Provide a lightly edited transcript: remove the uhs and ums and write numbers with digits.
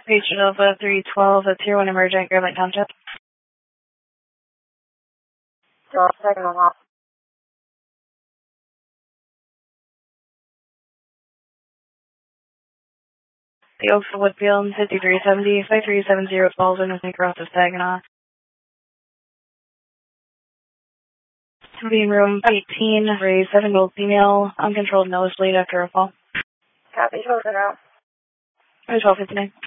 Patient Alpha 312, a Tier 1 emergent, Green Lake Township. Second on off. The Oaks of Whitfield, 5370, 5370 Baldwin, with Cross of Saginaw. Being room 18, raised 7-year-old female, uncontrolled nosebleed after a fall. Copy, 12 out. 12:59.